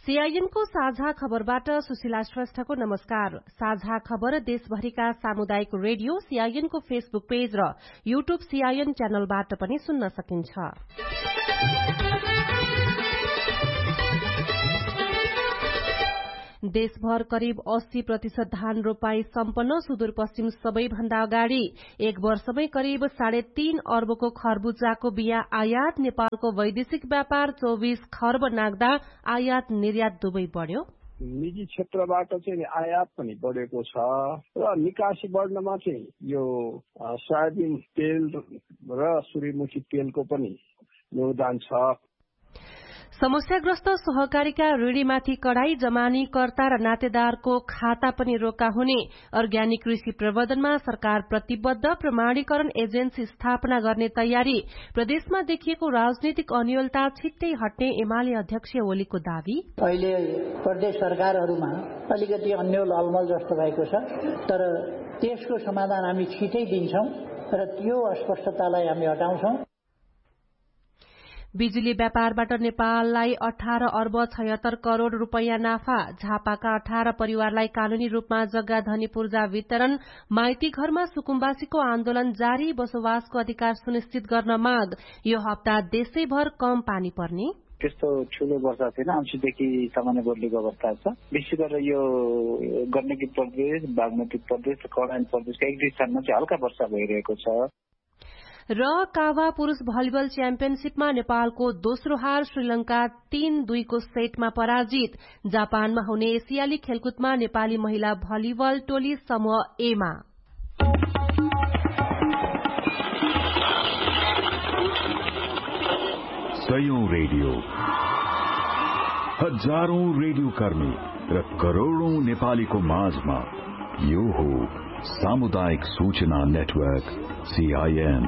सीआईएनको साझा खबरबाट सुशीला श्रेष्ठको नमस्कार। साझा खबर देशभरिका सामुदायिक रेडियो सीआईएनको फेसबुक पेज र यूट्यूब सीआईएन च्यानलबाट पनि सुन्न सकिन्छ। देशभर करिब 80% धान रोपाई सम्पन्न। सुदूरपश्चिम सबैभन्दा अगाडि एक वर्षमै करिब 3.5 अर्बको खरबुजाको बिया आयात। नेपालको वैदेशिक व्यापार 24 खर्ब नाग्दा आयात निर्यात दुवै बढ्यो। निजी क्षेत्रबाट चाहिँ आयात पनि बढेको छ र निकासी बढ्नमा चाहिँ यो सोयाबिन तेल र सूर्यमुखी तेलको पनि योगदान छ। समस्याग्रस्त सहकारीका ऋणीमाथि कडाई। जमानीकर्ता र नातेदारको खाता पनि रोका हुने। अर्ग्यानिक कृषि प्रवर्धनमा सरकार प्रतिबद्ध। प्रमाणीकरण एजेन्सी स्थापना गर्ने तयारी। प्रदेशमा देखिएको राजनीतिक अन्योलता छिट्टै हट्ने एमाले अध्यक्ष ओलीको दावी। अहिले प्रदेश सरकारहरूमा अलिकति अन्यल अलमल जस्तो भएको छ, तर त्यसको समाधान हामी छिटै दिन्छौं र त्यो अस्पष्टतालाई हामी हटाउँछौं। बिजुली व्यापारबाट नेपाललाई 18 अर्ब 76 करोड़ रूपैयाँ नाफा। झापाका 18 परिवारलाई कानूनी रूपमा जग्गा धनी पूर्जा वितरण। माइती घरमा सुकुम्बासीको आन्दोलन जारी। बसोबासको अधिकार सुनिश्चित गर्न माग। यो हप्ता देशैभर कम पानी पर्ने। त्यस्तो ठूलो वर्षा छैन। अंशदेखि सामान्य बदलीको अवस्था छ। विशेष गरेर यो गण्डकी प्रदेश, बागमती प्रदेश र कर्णाली प्रदेशका एक दुई स्थानमा चाहिँ हल्का वर्षा भइरहेको छ। र कावा पुरूष भलिबल च्याम्पियनशीपमा नेपालको दोस्रो हार। श्रीलंका 3-2 को सेटमा पराजित। जापानमा हुने एसियाली खेलकुदमा नेपाली महिला भलिबल टोली समूह ए मा। सयौं रेडियो, हजारौं रेडियो कर्मी र करोड़ौं नेपालीको माझमा यो हो सामुदायिक सूचना नेटवर्क सीआईएन।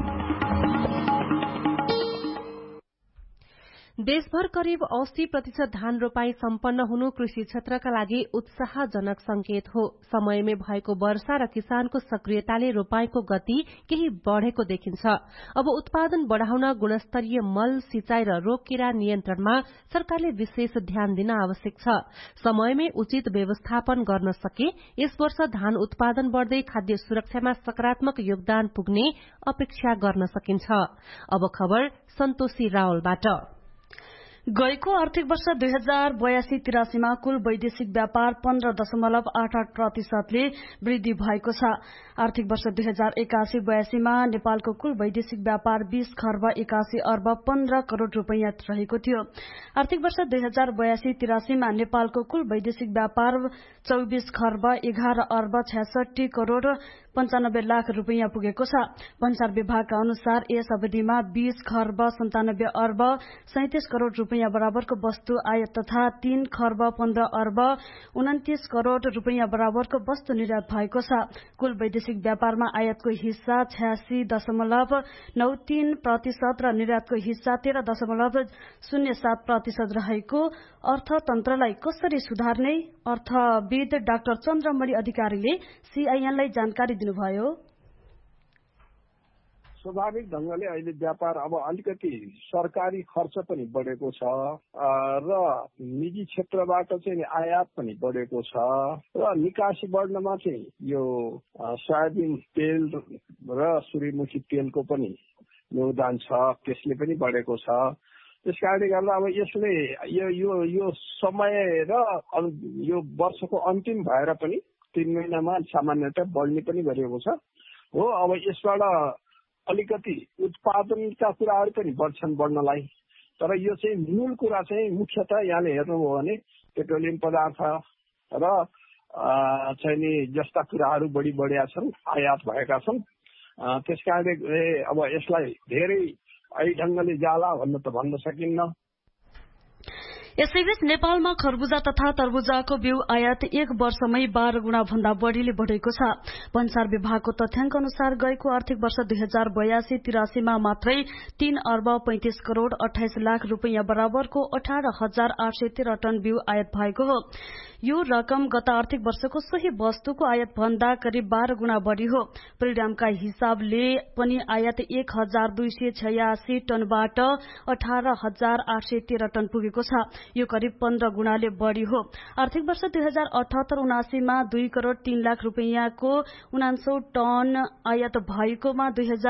देशभर करिब 80% धान रोपाई सम्पन्न हुनु कृषि क्षेत्रका लागि उत्साहजनक संकेत हो। समयमै भएको वर्षा र किसानको सक्रियताले रोपाईको गति केही बढ़ेको देखिन्छ। अब उत्पादन बढ़ाउन गुणस्तरीय मल, सिंचाई र रोग किरा नियन्त्रणमा सरकारले विशेष ध्यान दिन आवश्यक छ। समयमै उचित व्यवस्थापन गर्न सके यस वर्ष धान उत्पादन बढ़दै खाद्य सुरक्षामा सकारात्मक योगदान पुग्ने अपेक्षा गर्न सकिन्छ। अब खबर सन्तोषी रावलबाट। गएको आर्थिक वर्ष 2082-83 मा कुल वैदेशिक व्यापार 15.88% ले वृद्धि भएको छ। आर्थिक वर्ष 2081-82 मा नेपालको कुल वैदेशिक व्यापार 20 खर्ब 81 अर्ब 15 करोड़ रूपैयाँ रहेको थियो। आर्थिक वर्ष 2082-83 मा नेपालको कुल वैदेशिक व्यापार 24 खर्ब 11 अर्ब 66 करोड़ 95 लाख रूपैयाँ पुगेको छ। भन्सार विभागका अनुसार यस अवधिमा 20 खर्ब 97 अर्ब 37 करोड़ रूपैयाँ बराबरको वस्तु आयात तथा 3 खर्ब 15 अर्ब 29 करोड़ रूपैयाँ बराबरको वस्तु निर्यात भएको छ। कुल वैदेशिक व्यापारमा आयातको हिस्सा 86.93% र निर्यातको हिस्सा 13.07% रहेको अर्थतन्त्रलाई कसरी सुधार्ने अर्थविद डाक्टर चन्द्रमणि अधिकारीले सीआईएनलाई जानकारी दिनुभयो। स्वाभाविक ढंगले अहिले व्यापार अब अलिकति सरकारी खर्च पनि बढेको छ र निजी क्षेत्रबाट चाहिँ आयात पनि बढेको छ र निकासी बढ्नमा चाहिँ यो सोयाबिन तेल र सूर्यमुखी तेलको पनि योगदान छ। त्यसले पनि बढेको छ। त्यसकारणले गर्दा अब यसले यो समय र यो वर्षको अन्तिम भएर पनि 3 महिनामा सामान्यतः बढ्ने पनि गरिएको छ। हो, अब यसबाट अलिकति उत्पादनका कुराहरू पनि बढ्नलाई, तर यो चाहिँ मूल कुरा चाहिँ मुख्यतः यहाँले हेर्नुभयो भने पेट्रोलियम पदार्थ र चाहिँ नि जस्ता कुराहरू बढी बढेका छन्, आयात भएका छन्। त्यसकारणले अब यसलाई धेरै अहिले ढंगले जाला भन्न त भन्न सकिन्न। यसैबीच नेपालमा खरबुजा तथा तरबुजाको बिउ आयात एक वर्षमै 12 गुणा भन्दा बढ़ीले बढ़ेको छ। भन्सार विभागको तथ्याङ्क अनुसार गएको आर्थिक वर्ष 2082-83 मा मात्रै 3 अर्ब 35 करोड़ 28 लाख रूपैयाँ बराबरको 18,813 टन बिउ आयात भएको हो। यो रकम गत आर्थिक वर्षको सोही वस्तुको आयात भन्दा करिब 12 गुणा बढ़ी हो। परिणामका हिसाबले पनि आयात 1,286 टनबाट 18,813 टन पुगेको छ। यो करिब 15 गुणाले बढी हो। आर्थिक वर्ष 2078-79 मा 2 करोड़ 3 लाख रुपैयाँको 49 टन आयात भएकोमा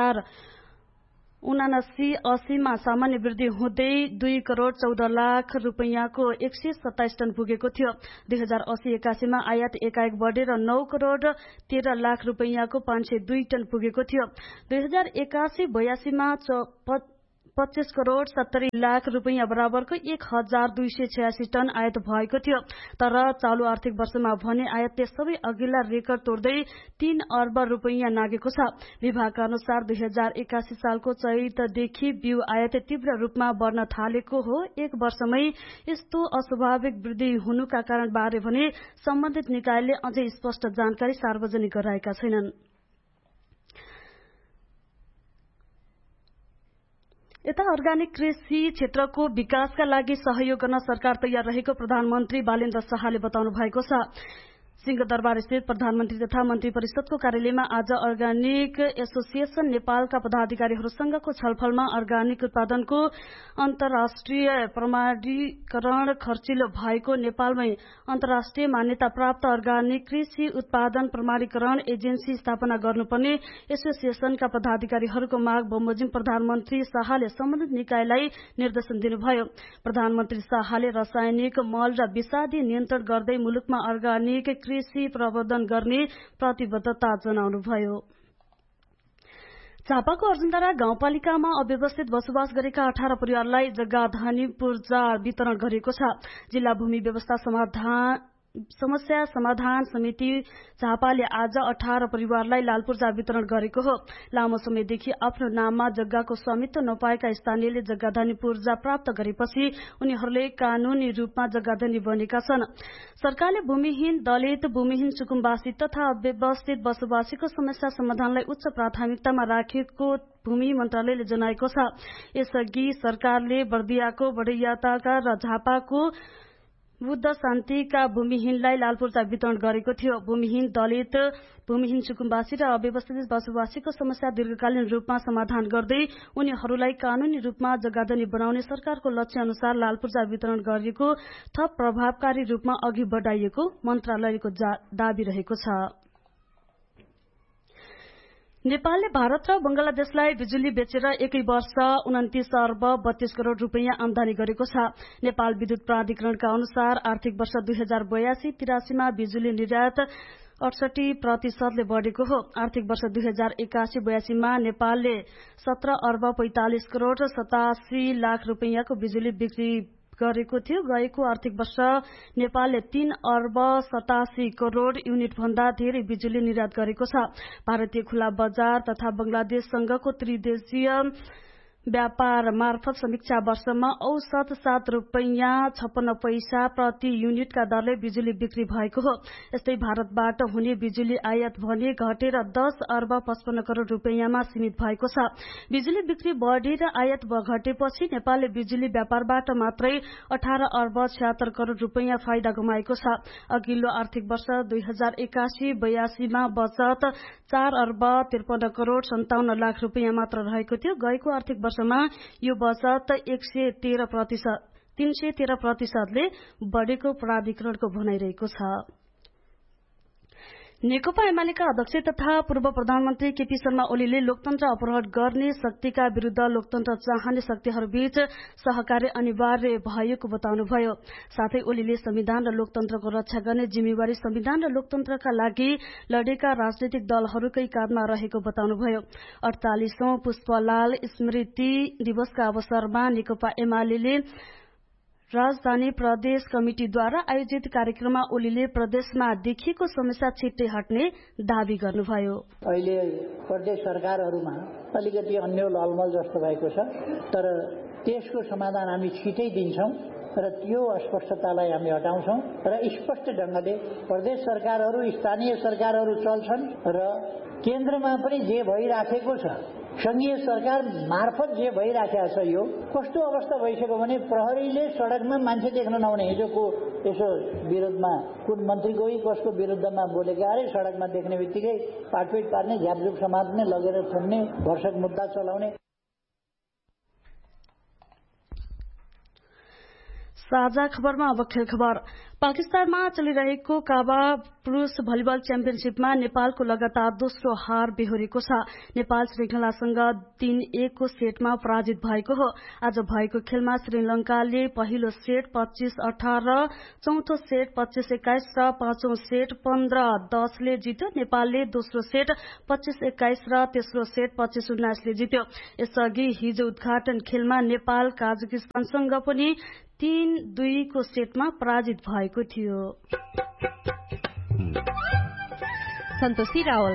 2079-80 मा सामान्य वृद्धि हुँदै 2 करोड़ 14 लाख रुपैयाँको 127 टन पुगेको थियो। 2080-81 मा आयात एकाएक बढेर 9 करोड़ 13 लाख रुपैयाँको 502 टन पुगेको थियो। 2081-82 मा 25 करोड़ 70 लाख रुपैयाँ बराबरको 1286 टन आयात भएको थियो। तर चालू आर्थिक वर्षमा भने आयातले सबै अघिल्ला रेकर्ड तोड्दै 3 अर्ब रुपैयाँ नागेको छ। विभागका अनुसार 2081 सालको चैतदेखि बिउ आयात तीव्र रूपमा बढ्न थालेको हो। एक वर्षमै यस्तो अस्वाभाविक वृद्धि हुनुका कारण बारे भने सम्बन्धित निकायले अझै स्पष्ट जानकारी सार्वजनिक गराएका छैनन्। यता अर्गानिक कृषि क्षेत्रको विकासका लागि सहयोग गर्न सरकार तयार रहेको प्रधानमन्त्री बालेन्द्र शाहले बताउनु भएको छ। सिंहदरबार स्थित प्रधानमन्त्री तथा मन्त्री परिषदको कार्यालयमा आज अर्गानिक एसोसिएशन नेपालका पदाधिकारीहरूसँगको छलफलमा अर्गानिक उत्पादनको अन्तर्राष्ट्रिय प्रमाणीकरण खर्चिलो भएको नेपालमै अन्तर्राष्ट्रिय मान्यता प्राप्त अर्गानिक कृषि उत्पादन प्रमाणीकरण एजेन्सी स्थापना गर्नुपर्ने एसोसिएशनका पदाधिकारीहरूको माग बमोजिम प्रधानमन्त्री शाहले सम्बन्धित निकायलाई निर्देशन दिनुभयो। प्रधानमन्त्री शाहले रासायनिक मल र विषादी नियन्त्रण गर्दै मुलुकमा अर्गानिक कृषि प्रवर्धन गर्ने प्रतिबद्धता जनाउनुभयो। झापाको अर्जुनधारा गाउँपालिकामा अव्यवस्थित बसोबास गरेका 18 परिवारलाई जग्गाधनी पूर्जा वितरण गरिएको छ। जिल्ला भूमि व्यवस्था समस्या समाधान समिति झापाले आज 18 परिवारलाई लाल पूर्जा वितरण गरेको हो। लामो समयदेखि आफ्नो नाममा जग्गाको स्वामित्व नपाएका स्थानीयले जग्गाधनी पूर्जा प्राप्त गरेपछि उनीहरूले कानूनी रूपमा जग्गाधनी बनेका छन्। सरकारले भूमिहीन दलित भूमिहीन सुकुम्बासी तथा अव्यवस्थित बसोबासीको समस्या समाधानलाई उच्च प्राथमिकतामा राखेको भूमि मन्त्रालयले जनाएको छ। यसअघि सरकारले बर्दियाको बडैयाताका र झापाको बुद्ध शान्तिका भूमिहीनलाई लाल पूर्जा वितरण गरेको थियो। भूमिहीन दलित भूमिहीन सुकुम्बासी र अव्यवस्थित बसोबासीको समस्या दीर्घकालीन रूपमा समाधान गर्दै उनीहरूलाई कानूनी रूपमा जग्गाधनी बनाउने सरकारको लक्ष्य अनुसार लाल पूर्जा वितरण गरिएको थप प्रभावकारी रूपमा अघि बढाइएको मन्त्रालयको दावी रहेको छ। नेपालले भारत र बंगलादेशलाई बिजुली बेचेर एकै वर्ष 29 अर्ब 32 करोड़ रुपैयाँ आमदानी गरेको छ। नेपाल विद्युत प्राधिकरणका अनुसार आर्थिक वर्ष 2082-83 मा बिजुली निर्यात 68% बढ़ेको हो। आर्थिक वर्ष 2081-82 मा नेपालले 17 अर्ब 45 करोड़ 87 लाख रुपैयाँको बिजुली बिक्री गरेको थियो। गएको आर्थिक वर्ष नेपालले 3 अर्ब 87 करोड़ युनिट भन्दा धेरै बिजुली निर्यात गरेको छ। भारतीय खुला बजार तथा बंगलादेशसँगको त्रिदेशीय व्यापार मार्फत समीक्षा वर्षमा औसत 7 रुपैयाँ 56 पैसा प्रति युनिटका दरले बिजुली बिक्री भएको हो। यस्तै भारतबाट हुने बिजुली आयात भने घटेर 10 अर्ब 55 करोड़ रुपैयाँमा सीमित भएको छ। बिजुली बिक्री बढेर आयात घटेपछि नेपालले बिजुली व्यापारबाट मात्रै 18 अर्ब 76 करोड़ रुपैयाँ फाइदा गुमाएको छ। अघिल्लो आर्थिक वर्ष 2081-82 मा बचत 4 अर्ब 53 करोड़ 57 लाख रुपैयाँ मात्र रहेको थियो। गएको आर्थिक वर्षमा यो बचत 313%ले बढ़ेको प्राधिकरणको भनाइरहेको छ। नेकपा एमालेका अध्यक्ष तथा पूर्व प्रधानमन्त्री केपी शर्मा ओलीले लोकतन्त्र अपहरण गर्ने शक्तिका विरूद्ध लोकतन्त्र चाहने शक्तिहरूबीच सहकार्य अनिवार्य भएको बताउनुभयो। साथै ओलीले संविधान र लोकतन्त्रको रक्षा गर्ने जिम्मेवारी संविधान र लोकतन्त्रका लागि लडेका राजनैतिक दलहरूकै काँधमा रहेको बताउनुभयो। 48औं पुष्पलाल स्मृति दिवसका अवसरमा नेकपा एमाले राजधानी प्रदेश कमिटिद्वारा आयोजित कार्यक्रममा ओलीले प्रदेशमा देखिएको समस्या छिट्टै हट्ने दावी गर्नुभयो। अहिले प्रदेश सरकारहरूमा अलिकति अन्यल अलमल जस्तो भएको छ, तर त्यसको समाधान हामी छिटै दिन्छौं र त्यो अस्पष्टतालाई हामी हटाउँछौं र स्पष्ट ढंगले प्रदेश सरकारहरू स्थानीय सरकारहरू चल्छन् र केन्द्रमा पनि जे भइराखेको छ संघीय सरकार मार्फत जे भइराखेको छ यो कस्तो अवस्था भइसक्यो भने प्रहरीले सडकमा मान्छे देख्न नहुने हिजोको यसो विरोधमा कुन मन्त्रीको कसको विरुद्धमा बोलेका अरे सडकमा देख्ने बित्तिकै पाटपिट पार्ने झ्यापझुप समात्ने लगेर थुन्ने भर्सक मुद्दा चलाउने। साझा खबरमा अब खेल खबर। पाकिस्तानमा चलिरहेको काबा पुरुष भलिबल च्याम्पियनशीपमा नेपालको लगातार दोस्रो हार बेहोरेको छ। नेपाल श्रृंखलासँग 3-1 को सेटमा पराजित भएको हो। आज भएको खेलमा श्रीलंकाले पहिलो सेट 25-18, चौथो सेट 25-21 र पाँचौं सेट 15-10 ले जित्यो। नेपालले दोस्रो सेट 25-21 र तेस्रो सेट 25-19 ले जित्यो। यसअघि हिजो उद्घाटन खेलमा नेपाल काजाकिस्तानसँग पनि 3-2 को सेटमा पराजित भएको थियो। सन्तोषी रावल।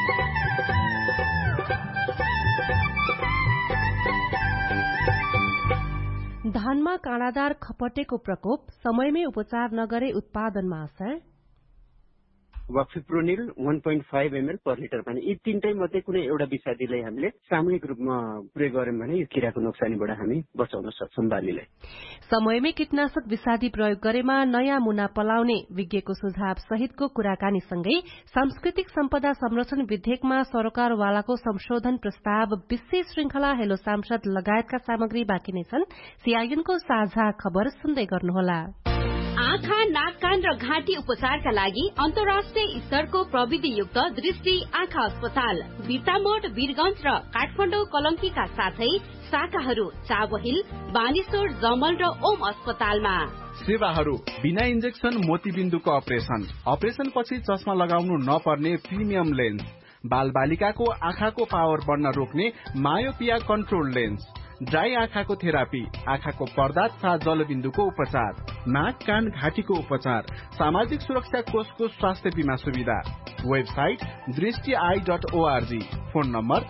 धानमा काँडादार खपटेको प्रकोप, समयमै उपचार नगरे उत्पादनमा असर। वाक्फिप्रोनिल 1.5 ml पर लिटर पानी, यी तीनटै मध्ये कुनै एउटा विषादीलाई हामीले सामूहिक रूपमा प्रयोग गर्यौं भने यो किराको नोक्सानीबाट हामी बचाउन सक्छौं बालीलाई। समयमै कीटनाशक विषादी प्रयोग गरेमा नयाँ मुना पलाउने विज्ञको सुझाव सहितको कुराकानीसँगै सांस्कृतिक सम्पदा संरक्षण विधेयकमा सरकारवालाको संशोधन प्रस्ताव, विशेष श्रृंखला हेलो सांसद लगायतका सामग्री बाँकी नै छन्। सीआईएनको साझा खबर सुन्दै गर्नुहोला। आँखा, नाक, कान र घाँटी उपचारका लागि अन्तर्राष्ट्रिय स्तरको प्रविधियुक्त दृष्टि आँखा अस्पताल बिर्तामोड, वीरगंज र काठमाडौँ कलंकीका साथै शाखाहरू चाबहिल, बानेश्वर, जमल र ओम अस्पतालमा। सेवाहरू बिना इन्जेक्सन मोतीबिन्दुको अपरेसन पछि चस्मा लगाउनु नपर्ने प्रिमियम लेन्स, बाल बालिकाको आँखाको पावर बढ्न रोक्ने मायोपिया कन्ट्रोल लेन्स, ड्राई आँखाको थेरापी, आँखाको पर्दा तथा जलबिन्दुको उपचार, नाक, कान, घाँटीको उपचार, सामाजिक सुरक्षा कोषको स्वास्थ्य बीमा सुविधा। Website दृष्टि.org, phone number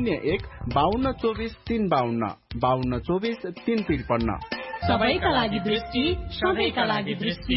01-5224-352, 5224-353। सबैका लागि दृष्टि, सबैका लागि दृष्टि।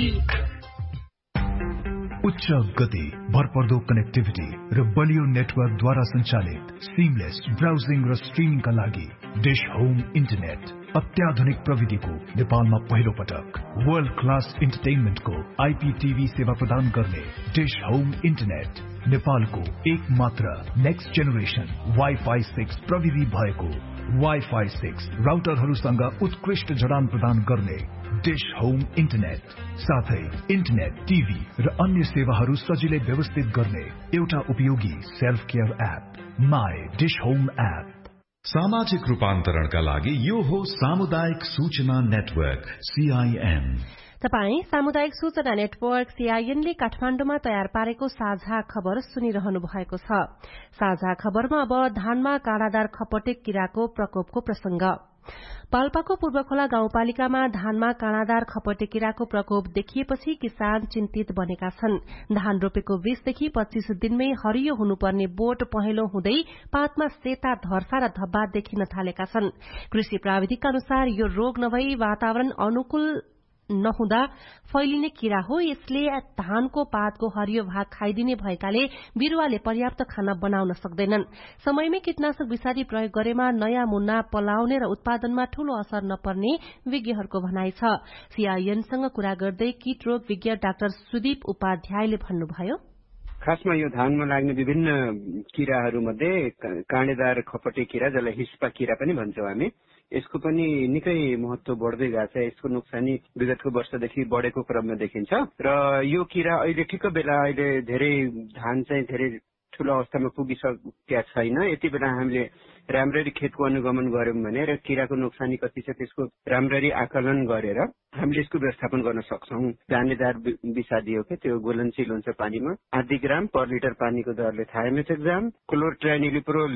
उच्च गति, भरपर्दो कनेक्टिभिटी र बलियो नेटवर्कद्वारा सञ्चालित सिमलेस ब्राउजिङ र स्ट्रिमिङका लागि डिश होम इन्टरनेट, अत्याधुनिक प्रविधिको नेपालमा पहिलो पटक वर्ल्ड क्लास इन्टरटेनमेन्टको आइपीटीभी सेवा प्रदान गर्ने डिश होम इन्टरनेट, नेपालको एक मात्र नेक्स्ट जेनेरेसन वाइफाई 6 प्रविधि भएको वाइफाई 6 राउटरहरूसँग उत्कृष्ट जडान प्रदान गर्ने डिश होम इन्टरनेट, साथै इन्टरनेट, टिभी र अन्य सेवाहरू सजिलै व्यवस्थित गर्ने एउटा उपयोगी self care app, my dish home app. सामाजिक रूपान्तरणका लागि यो हो सामुदायिक सूचना नेटवर्क सीआईएन। तपाई सामुदायिक सूचना नेटवर्क सीआईएनले काठमाण्डुमा तयार पारेको साझा खबर सुनिरहनु भएको छ। साझा खबरमा अब धानमा काँडादार खपटे किराको प्रकोपको प्रसंग। पाल्पाको पूर्वखोला गाउँपालिकामा धानमा काँडादार खपटे किराको प्रकोप देखिएपछि किसान चिन्तित बनेका छन्। धान रोपेको 20देखि 25 दिनमै हरियो हुनुपर्ने बोट पहेँलो हुँदै पातमा सेता, धर्सा र धब्बा देखिन थालेका छन्। कृषि प्राविधिकका अनुसार यो रोग नभई वातावरण अनुकूल नहुँदा फैलिने किरा हो। यसले धानको पातको हरियो भाग खाइदिने भएकाले बिरूवाले पर्याप्त खाना बनाउन सक्दैनन्। समयमै कीटनाशक विषादी प्रयोग गरेमा नयाँ मुन्ना पलाउने र उत्पादनमा ठूलो असर नपर्ने विज्ञहरूको भनाइ छ। सीआईएनसँग कुरा गर्दै कीट रोग विज्ञ डाक्टर सुदीप उपाध्यायले भन्नुभयो, खासमा यो धानमा लाग्ने विभिन्न किराहरू मध्ये काँडेदार खपटे किरा, जसलाई हिस्पा किरा पनि भन्छौं हामी, यसको पनि निकै महत्व बढ्दै गएको छ। यसको नोक्सानी विगतको वर्षदेखि बढेको क्रममा देखिन्छ र यो किरा अहिले ठिक्क बेला अहिले धेरै धान चाहिँ धेरै ठूलो अवस्थामा पुगिसकेका छैन। यति बेला हामीले राम्ररी खेतको अनुगमन गर्यौं भने र किराको नोक्सानी कति छ त्यसको राम्ररी आकलन गरेर हामीले यसको व्यवस्थापन गर्न सक्छौं। दानेदार विषादी हो कि त्यो घुलनशील हुन्छ पानीमा। आधी ग्राम पर लिटर पानीको दरले थाइमेथाक्जाम, क्लोरट्रानिलिप्रोल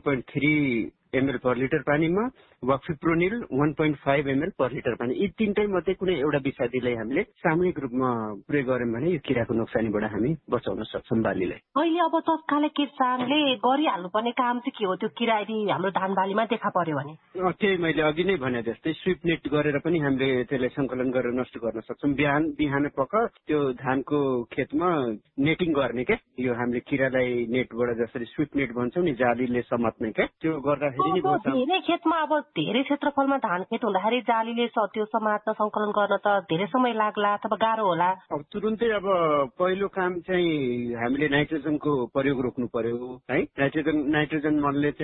0.3 ml पर लिटर पानीमा, वाक्फिप्रोनिल 1.5 ml पर लिटर पानी, यी तीनटै मध्ये कुनै एउटा विषादीलाई हामीले सामूहिक रूपमा प्रयोग गर्यौं भने यो किराको नोक्सानीबाट हामी बचाउन सक्छौं बालीलाई। अहिले अब तत्कालै किसानले गरिहाल्नुपर्ने काम चाहिँ के हो? त्यो किरा यदि हाम्रो धान बालीमा देखा पर्यो भने त्यही मैले अघि नै भने जस्तै स्विप नेट गरेर पनि हामीले त्यसलाई संकलन गरेर नष्ट गर्न सक्छौं। बिहान पख त्यो धानको खेतमा नेटिङ गर्ने के, यो हामीले किरालाई नेटबाट जसरी स्विप नेट भन्छौं नि, जालीले समात्ने के, त्यो गर्दा धेरै खेतमा अब धेरै क्षेत्रफलमा धान खेत हुँदाखेरि जालीले त्यो समात्न संकलन गर्न त धेरै समय लाग्ला अथवा गाह्रो होला। अब तुरुन्तै अब पहिलो काम चाहिँ हामीले नाइट्रोजनको प्रयोग रोक्नु पर्यो है। नाइट्रोजन मलले चाहिँ किरालाई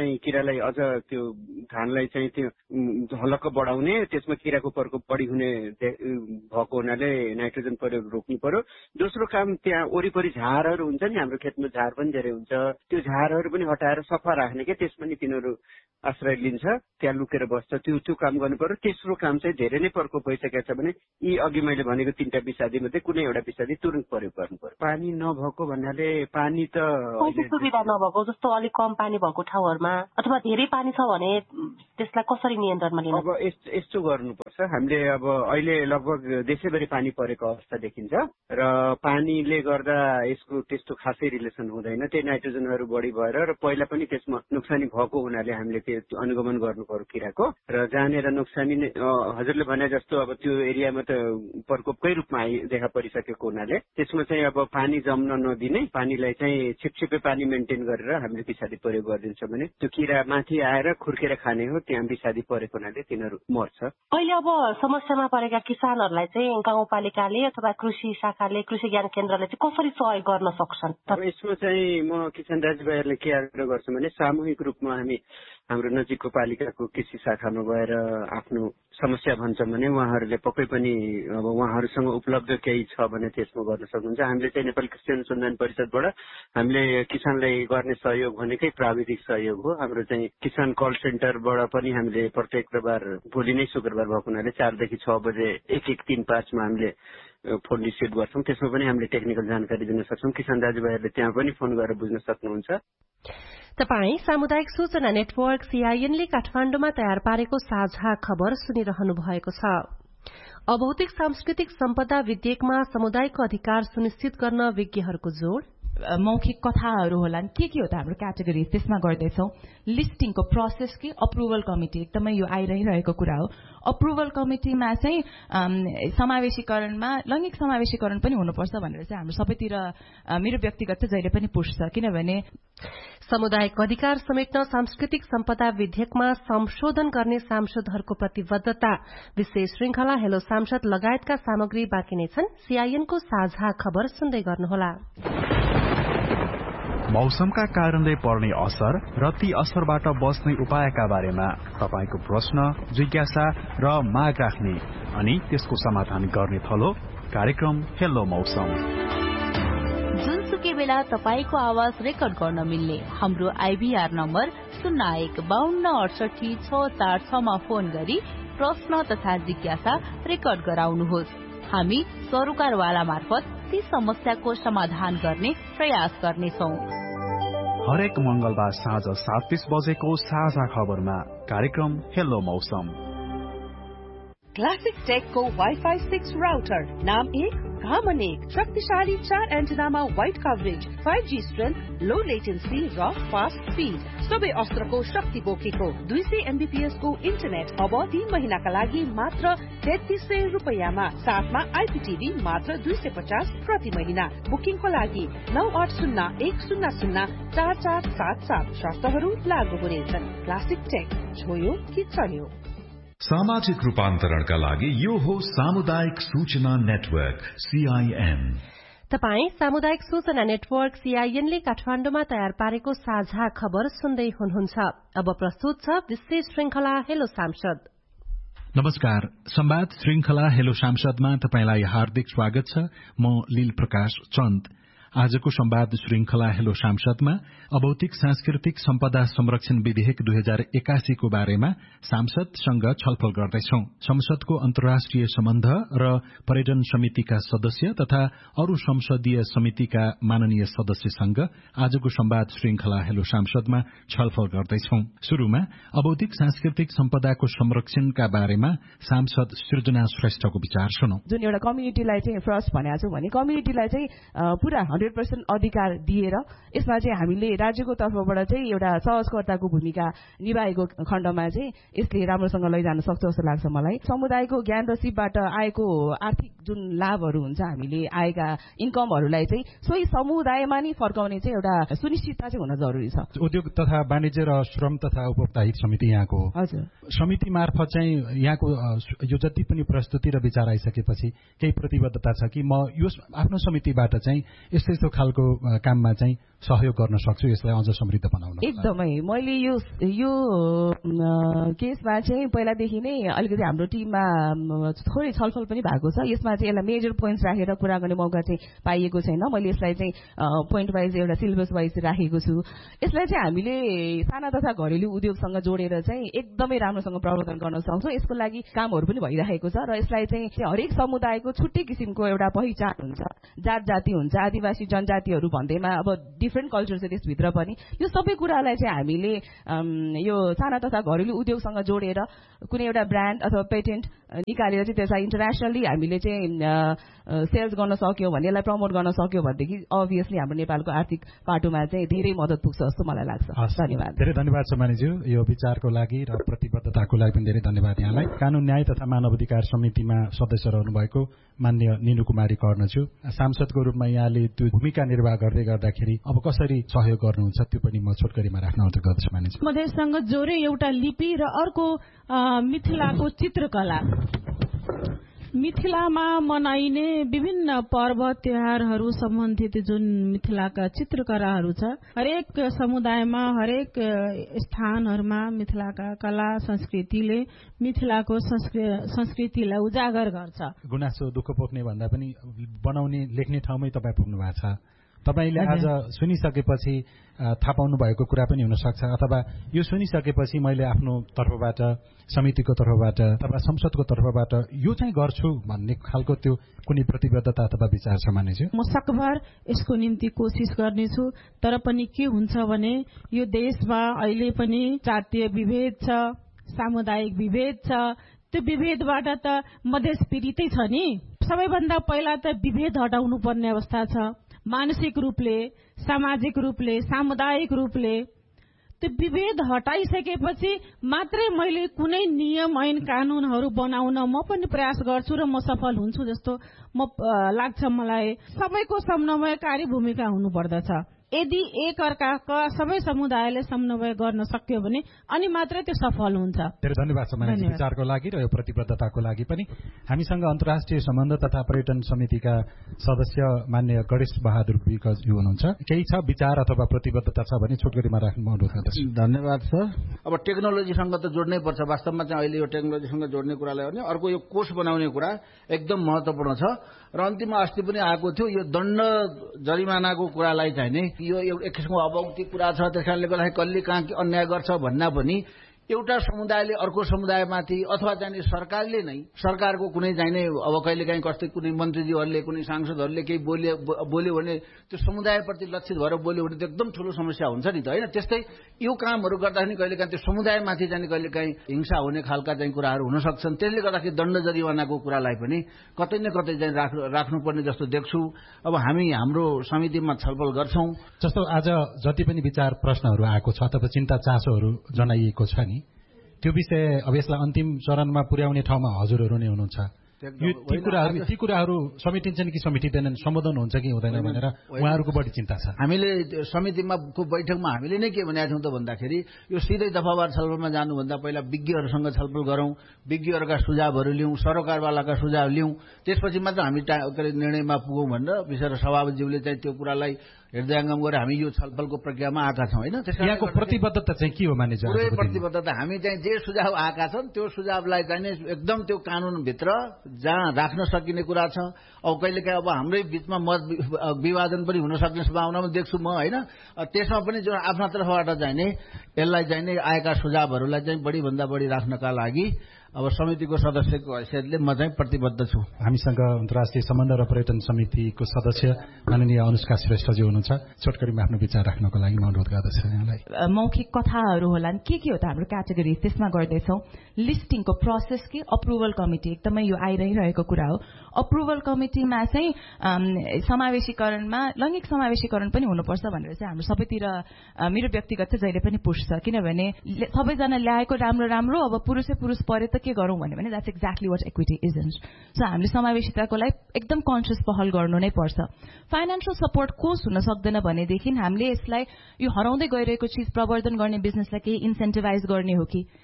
किरालाई अझ त्यो धानलाई चाहिँ त्यो झलक्क बढाउने, त्यसमा किराको प्रकोप बढी हुने भएको हुनाले नाइट्रोजन प्रयोग रोक्नु पर्यो। दोस्रो काम त्यहाँ वरिपरि झारहरू हुन्छ नि, हाम्रो खेतमा झार पनि धेरै हुन्छ, त्यो झारहरू पनि हटाएर सफा राख्ने के, त्यसमा नि तिनीहरू आश्रय लिन्छ, त्यहाँ लुकेर बस्छ, त्यो काम गर्नु पर्यो। तेस्रो काम चाहिँ धेरै नै प्रकोप भइसकेको छ भने यी अघि मैले भनेको 3टा विषादी मध्ये कुनै एउटा विषादी तुरन्त प्रयोग गर्नु पर्यो। पानी नभएको भन्नाले पानी त सुविधा नभएको जस्तो अलिक कम पानी भएको ठाउँहरूमा अथवा धेरै पानी छ भने त्यसलाई कसरी नियन्त्रणमा लिनु? अब यस्तो गर्नुपर्छ, हामीले अब अहिले लगभग देशैभरि पानी परेको अवस्था देखिन्छ र पानीले गर्दा यसको त्यस्तो खासै रिलेसन हुँदैन, त्यही नाइट्रोजनहरू बढी भएर र पहिला पनि त्यसमा नोक्सानी भएको हुनाले हामीले त्यो अनुगमन गर्नु पर्यो किराको। र जहाँनिर नोक्सानी हजुरले भने जस्तो अब त्यो एरियामा त प्रकोपकै रूपमा देखा परिसकेको हुनाले त्यसमा चाहिँ अब पानी जम्न नदिने, पानीलाई चाहिँ छिपछिपै पानी मेन्टेन गरेर हामीले विषादी प्रयोग गरिदिन्छ भने त्यो किरा माथि आएर खुर्केर खाने हो, त्यहाँ विषादी परेको हुनाले तिनीहरू मर्छ। अहिले अब समस्यामा परेका किसानहरूलाई चाहिँ गाउँपालिकाले अथवा कृषि शाखाले, कृषि ज्ञान केन्द्रले चाहिँ कसरी सहयोग गर्न सक्छन्? अब यसमा चाहिँ म किसान दाजुभाइहरूले के आग्रह गर्छु भने सामूहिक रूपमा हामी हाम्रो नजिकको पालिकाको कृषि शाखामा गएर आफ्नो समस्या भन्छौँ भने उहाँहरूले पक्कै पनि अब उहाँहरूसँग उपलब्ध केही छ भने त्यसमा गर्न सक्नुहुन्छ। हामीले चाहिँ नेपाल कृषि अनुसन्धान परिषदबाट हामीले किसानलाई गर्ने सहयोग भनेकै प्राविधिक सहयोग हो। हाम्रो चाहिँ किसान कल सेन्टरबाट पनि हामीले प्रत्येक बार भोलि नै शुक्रबार भएको हुनाले 4 देखि 6 बजे 1135 मा हामीले फोन रिसिभ गर्छौँ, त्यसमा पनि हामीले टेक्निकल जानकारी दिन सक्छौँ। किसान दाजुभाइहरूले त्यहाँ पनि फोन गरेर बुझ्न सक्नुहुन्छ। तपाई सामुदायिक सूचना नेटवर्क CIN ले काठमाडौँमा तयार पारेको साझा खबर सुनिरहनु भएको छ। अभौतिक सांस्कृतिक सम्पदा विधेयकमा समुदायको अधिकार सुनिश्चित गर्न विज्ञहरूको जोड़। मौखिक कथाहरू होलान्, के हो त हाम्रो क्याटेगोरी त्यसमा गर्दैछौँ। लिस्टिङको प्रोसेस के अप्रुभल कमिटी एकदमै यो आइरहिरहेको कुरा हो। अप्रुभल कमिटीमा चाहिँ समावेशीकरणमा लैङ्गिक समावेशीकरण पनि हुनुपर्छ भनेर चाहिँ हाम्रो सबैतिर मेरो व्यक्तिगत चाहिँ जहिले पनि पुष्ट छ, किनभने समुदायिक अधिकार समेट्न सांस्कृतिक सम्पदा विधेयकमा संशोधन गर्ने सांसदहरूको प्रतिबद्धता। विशेष श्रृंखला हेलो सांसद लगायतका सामग्री बाँकी नै छन्। CIN को साझा खबर सुन्दै गर्नुहोला। मौसमका कारणले पर्ने असर र ती असरबाट बच्ने उपायका बारेमा तपाईको प्रश्न, जिज्ञासा र माग राख्ने अनि त्यसको समाधान गर्ने थलो कार्यक्रम हेलो मौसम। जुनसुकै बेला तपाईको आवाज रेकर्ड गर्न मिल्ने हाम्रो IVR नम्बर 0152686646 मा फोन गरी प्रश्न तथा जिज्ञासा रेकर्ड गराउनुहोस्। हामी सरोकारवाला मार्फत ती समस्याको समाधान गर्ने प्रयास गर्नेछौं। हरेक मंगलबार साँझ 7:30 बजेको साझा खबरमा कार्यक्रम हेलो मौसम। क्लासिक टेक को वाईफाई 6 राउटर, नाम 1 काम 1, शक्तिशाली 4 एन्टेनामा वाइड कभरेज, 5G स्ट्रेन्थ, लो लेटेन्सी र फास्ट स्पिड, सबै अस्त्रको शक्ति बोकेको 200 Mbps को इन्टरनेट अब 3 महिनाका लागि मात्र 3300 रुपैयाँमा, साथमा IPTV मात्र 250 प्रति महिना। बुकिङको लागि 9801004477, शर्तहरू लागू हुनेछन्। क्लासिक टेक, छोयो कि चल्यो। सामाजिक रूपान्तरणका लागि यो हो सामुदायिक सूचना नेटवर्क CIN। तपाई सामुदायिक सूचना नेटवर्क CIN ले काठमाडौँमा तयार पारेको साझा खबर सुन्दै हुनुहुन्छ। अब प्रस्तुत छ विशेष श्रृंखला हेलो सांसद। नमस्कार, संवाद श्रृंखला हेलो सांसदमा तपाईलाई हार्दिक स्वागत छ। म लील प्रकाश चन्द। आजको संवाद श्रृंखला हेलो सांसदमा अभौतिक सांस्कृतिक सम्पदा संरक्षण विधेयक 2081 को बारेमा सांसदसँग छलफल गर्दैछौं। संसदको अन्तर्राष्ट्रिय सम्बन्ध र पर्यटन समितिका सदस्य तथा अरू संसदीय समितिका माननीय सदस्यसँग आजको संवाद श्रृंखला हेलो सांसदमा छलफल गर्दैछौं। शुरूमा अभौतिक सांस्कृतिक सम्पदाको संरक्षणका बारेमा सांसद सृजना श्रेष्ठको विचार सुनौ। जुन एउटा कम्युनिटीलाई चाहिँ फर्स्ट भनेको छु भने कम्युनिटीलाई चाहिँ पूरा 100% अधिकार दिएर यसमा चाहिँ हामीले राज्यको तर्फबाट चाहिँ एउटा सहजकर्ताको भूमिका निभाएको खण्डमा चाहिँ यसले राम्रोसँग लैजान सक्छ जस्तो लाग्छ मलाई। समुदायको ज्ञान र सिपबाट आएको आर्थिक जुन लाभहरू हुन्छ, हामीले आएका इन्कमहरूलाई चाहिँ सोही समुदायमा नै फर्काउने चाहिँ एउटा सुनिश्चितता चाहिँ हुन जरुरी छ। उद्योग तथा वाणिज्य र श्रम तथा उपभोक्ता हित समिति यहाँको हजुर समिति मार्फत चाहिँ यहाँको यो जति पनि प्रस्तुति र विचार आइसकेपछि केही प्रतिबद्धता छ कि म यो आफ्नो समितिबाट चाहिँ यस्तै त्यस्तो खालको काममा चाहिँ सहयोग गर्न सक्छु यसलाई अझ समृद्ध बनाउन? एकदमै। मैले यो केसमा चाहिँ पहिलादेखि नै अलिकति हाम्रो टिममा थोरै छलफल पनि भएको छ। यसमा चाहिँ यसलाई मेजर पोइन्ट्स राखेर कुरा गर्ने मौका चाहिँ पाइएको छैन। मैले यसलाई चाहिँ पोइन्ट वाइज एउटा सिलेबस वाइज राखेको छु। यसलाई चाहिँ हामीले साना तथा घरेलु उद्योगसँग जोडेर चाहिँ एकदमै राम्रोसँग प्रवर्धन गर्न सक्छौँ। यसको लागि कामहरू पनि भइरहेको छ र यसलाई चाहिँ हरेक समुदायको छुट्टै किसिमको एउटा पहिचान हुन्छ, जात जाति हुन्छ, आदिवासी जनजातिहरू भन्दैमा अब डिफ्रेन्ट कल्चर छ त्यसभित्र पनि। यो सबै कुरालाई चाहिँ हामीले यो साना तथा घरेलु उद्योगसँग जोडेर कुनै एउटा ब्रान्ड अथवा पेटेन्ट निकालेर चाहिँ त्यसलाई इन्टरनेसनली हामीले चाहिँ सेल्स गर्न सक्यौँ भने, यसलाई प्रमोट गर्न सक्यौँ भनेदेखि अभियसली हाम्रो नेपालको आर्थिक पाटोमा चाहिँ धेरै मद्दत पुग्छ जस्तो मलाई लाग्छ। धन्यवाद। धेरै धन्यवाद समानीज्यू, यो विचारको लागि र प्रतिबद्धताको लागि पनि धेरै धन्यवाद यहाँलाई। कानून न्याय तथा मानव अधिकार समितिमा सदस्य रहनु भएको मान्य निनु कुमारी कर्णज्यू, सांसदको रूपमा यहाँले त्यो भूमिका निर्वाह गर्दै गर्दाखेरि अब कसरी सहयोग गर्नुहुन्छ त्यो पनि म छोटकरीमा राख्न अनुरोध गर्दछु। मानिस मधेससँग जोडे एउटा लिपि र अर्को मिथिलाको चित्रकला। मिथिलामा मनाइने विभिन्न पर्व त्योहारहरू सम्बन्धित जुन मिथिलाका चित्रकलाहरू छ, हरेक समुदायमा हरेक स्थानहरूमा मिथिलाका कला संस्कृतिले मिथिलाको संस्कृतिलाई उजागर गर्छ। गुनासो दुःख पोख्ने भन्दा पनि बनाउने लेख्ने ठाउँमै तपाईँ पुग्नु भएको छ। तपाईले आज सुनिसकेपछि थाहा पाउनु भएको कुरा पनि हुन सक्छ, अथवा यो सुनिसकेपछि मैले आफ्नो तर्फबाट, समितिको तर्फबाट अथवा संसदको तर्फबाट यो चाहिँ गर्छु भन्ने खालको त्यो कुनै प्रतिबद्धता अथवा विचार छ मानिज्यू? म सकभर यसको निम्ति कोसिस गर्नेछु। तर पनि के हुन्छ भने यो देशमा अहिले पनि जातीय विभेद छ, सामुदायिक विभेद छ। त्यो विभेदबाट त मधेस पीडितै छ नि। सबैभन्दा पहिला त विभेद हटाउनु पर्ने अवस्था छ। मानसिक रूपले, सामाजिक रूपले, सामुदायिक रूपले त्यो विभेद हटाइसकेपछि मात्रै मैले कुनै नियम ऐन कानूनहरू बनाउन म पनि प्रयास गर्छु र म सफल हुन्छु जस्तो लाग्छ मलाई। सबैको समन्वयकारी भूमिका हुनुपर्दछ। यदि एक अर्काका सबै समुदायले समन्वय गर्न सक्यो भने अनि मात्रै त्यो सफल हुन्छ। धेरै धन्यवाद समाजको विचारको लागि र यो प्रतिबद्धताको लागि पनि। हामीसँग अन्तर्राष्ट्रिय सम्बन्ध तथा पर्यटन समितिका सदस्य मान्य गणेश बहादुर विकज्यू हुनुहुन्छ। केही छ विचार अथवा प्रतिबद्धता छ भने छोटकरीमा राख्नु अनुरोध गर्दछु। धन्यवाद सर। अब टेक्नोलोजीसँग त जोड्नै पर्छ। वास्तवमा चाहिँ अहिले यो टेक्नोलोजीसँग जोड्ने कुरालाई भने अर्को यो कोष बनाउने कुरा एकदम महत्त्वपूर्ण छ। र अन्तिममा अस्ति पनि आएको थियो यो दण्ड जरिमानाको कुरालाई चाहिँ नि यो एक किसिमको अभौतिक कुरा छ। त्यस कारणले गर्दाखेरि कसले कहाँ अन्याय गर्छ भन्दा पनि एउटा समुदायले अर्को समुदायमाथि अथवा चाहिँ सरकारले नै सरकारको कुनै चाहिँ अब कहिले काहीँ कस्तै कुनै मन्त्रीज्यूहरूले कुनै सांसदहरूले केही बोल्यो भने त्यो समुदायप्रति लक्षित भएर बोल्यो भने त्यो एकदम ठुलो समस्या हुन्छ नि त, होइन? त्यस्तै यो कामहरू गर्दाखेरि कहिले काहीँ त्यो समुदायमाथि चाहिँ कहिले काहीँ हिंसा हुने खालका चाहिँ कुराहरू हुन सक्छन्। त्यसले गर्दाखेरि दण्ड जरिवानाको कुरालाई पनि कतै न कतै चाहिँ राख्नुपर्ने जस्तो देख्छु। अब हामी हाम्रो समितिमा छलफल गर्छौं। जस्तो आज जति पनि विचार प्रश्नहरू आएको छ अथवा चिन्ता चासोहरू जनाइएको छ नि, त्यो विषय अब यसलाई अन्तिम चरणमा पुर्याउने ठाउँमा हजुरहरू नै हुनुहुन्छ। ती कुराहरू समेटिन्छन् कि समेटिँदैनन्, सम्बोधन हुन्छ कि हुँदैन भनेर उहाँहरूको बढी चिन्ता छ। हामीले समितिमा को बैठकमा हामीले नै के भनेका छौँ त भन्दाखेरि यो सिधै दफावार छलफलमा जानुभन्दा पहिला विज्ञहरूसँग छलफल गरौँ, विज्ञहरूका सुझावहरू लिउँ, सरकारवालाका सुझाव लिउँ, त्यसपछि मात्र हामी निर्णयमा पुगौँ भनेर विशेष सभापतिज्यूले चाहिँ त्यो कुरालाई हृदयङ्गम गरेर हामी यो छलफलको प्रक्रियामा आएका छौँ, होइन? यहाँको प्रतिबद्धता चाहिँ के हो मानिज्यू? पुरै प्रतिबद्धता हामी चाहिँ जे सुझाव आएका छन् त्यो सुझावलाई चाहिँ एकदम त्यो कानूनभित्र जहाँ राख्न सकिने कुरा छ। अब कहिलेकाहीँ अब हाम्रै बिचमा मत विभाजन पनि हुन सक्ने सम्भावना पनि देख्छु म, होइन? त्यसमा पनि जो आफ्ना तर्फबाट चाहिँ नि यसलाई चाहिँ नि आएका सुझावहरूलाई चाहिँ बढीभन्दा बढी राख्नका लागि अब समितिको सदस्यको हैसियतले म चाहिँ प्रतिबद्ध छु। हामीसँग अन्तर्राष्ट्रिय सम्बन्ध र पर्यटन समितिको सदस्य माननीय अनुष्का श्रेष्ठजी हुनुहुन्छ। छोटकरीमा आफ्नो विचार राख्नको लागि म अनुरोध गर्दछु यहाँलाई। मौखिक कथाहरू होलान्, के हो त हाम्रो क्याटेगोरी त्यसमा गर्दैछौँ। लिस्टिङको प्रोसेस के अप्रुभल कमिटी एकदमै यो आइरहिरहेको कुरा हो। अप्रुभल कमिटीमा चाहिँ समावेशीकरणमा लैङ्गिक समावेशीकरण पनि हुनुपर्छ भनेर चाहिँ हाम्रो सबैतिर मेरो व्यक्तिगत चाहिँ जहिले पनि पुष छ। किनभने सबैजना ल्याएको राम्रो राम्रो, अब पुरुष परे त के गरौँ भने that's exactly what equity isn't. So हामीले समावेशिताको लागि एकदम कन्सियस पहल गर्नु नै पर्छ। फाइनेन्सियल सपोर्ट कोष हुन सक्दैन भनेदेखि हामीले यसलाई यो हराउँदै गइरहेको चिज प्रवर्धन गर्ने बिजनेसलाई केही इन्सेन्टिभाइज गर्ने हो कि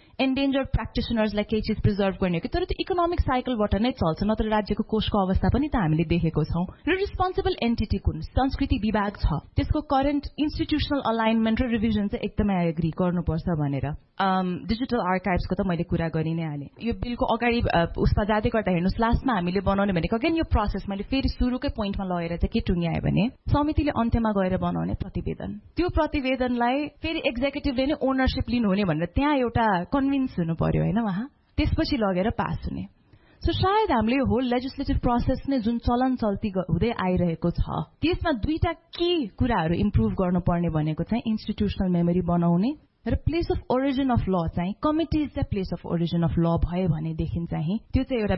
एन्डेन्जर्ड प्र्याक्टिसनर्सलाई केही चिज प्रिजर्भ गर्ने हो कि तर त्यो इकोनोमिक साइकलबाट नै चल्छ नत्र राज्यको कोषको अवस्था पनि त हामीले देखेको छौं र रिस्पोन्सिबल एन्टिटी कुन संस्कृति विभाग छ त्यसको करेन्ट इन्स्टिट्युसनल अलाइनमेन्ट र रिभिजन चाहिँ एकदमै एग्री गर्नुपर्छ भनेर डिजिटल आर्काइभ्सको त मैले कुरा गरि नै हालेँ यो बिलको अगाडि उसमा जाँदै गर्दा हेर्नुहोस् लास्टमा हामीले बनाउने भनेको अगेन यो प्रोसेस मैले फेरि सुरुकै पोइन्टमा लगेर चाहिँ के टुङ्ग्याएँ भने समितिले अन्त्यमा गएर बनाउने प्रतिवेदन त्यो प्रतिवेदनलाई फेरि एक्जिक्युटिभले नै ओनरसिप लिनुहुने भनेर त्यहाँ एउटा कन्भिन्स हुनु पर्यो होइन उहाँ त्यसपछि लगेर पास हुने सो सायद हामीले यो होल लेजिस्लेटिभ प्रोसेस नै जुन चलन चल्ती हुँदै आइरहेको छ त्यसमा दुईटा के कुराहरू इम्प्रुभ गर्नुपर्ने भनेको चाहिँ इन्स्टिट्युसनल मेमोरी बनाउने र प्लेस अफ ओरिजिन अफ ल चाहिँ कमिटिज चाहिँ प्लेस अफ ओरिजिन अफ ल भयो भनेदेखि चाहिँ त्यो चाहिँ एउटा